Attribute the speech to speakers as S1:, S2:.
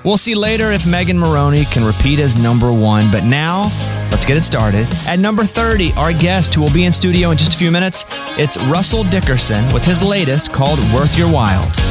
S1: We'll see later if Megan Moroney can repeat as number 1. But now, let's get it started. At number 30, our guest, who will be in studio in just a few minutes, it's Russell Dickerson with his latest called Worth Your While.